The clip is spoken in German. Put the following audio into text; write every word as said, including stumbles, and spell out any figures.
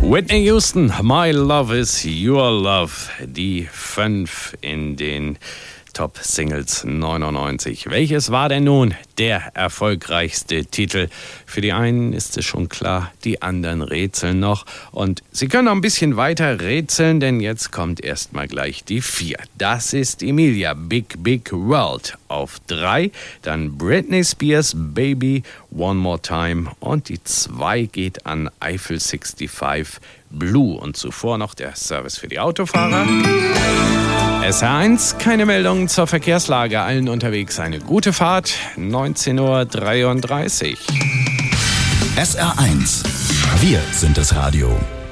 Whitney Houston, My Love is Your Love. Die fünf in den Top-Singles neunundneunzig. Welches war denn nun der erfolgreichste Titel? Für die einen ist es schon klar, die anderen rätseln noch. Und sie können noch ein bisschen weiter rätseln, denn jetzt kommt erstmal gleich die vier. Das ist Emilia, Big Big World auf drei. Dann Britney Spears, Baby, One More Time. Und die zwei geht an Eiffel fünfundsechzig, Blue. Und zuvor noch der Service für die Autofahrer. S R eins, keine Meldungen zur Verkehrslage. Allen unterwegs eine gute Fahrt. neunzehn Uhr dreiunddreißig. S R eins. Wir sind das Radio.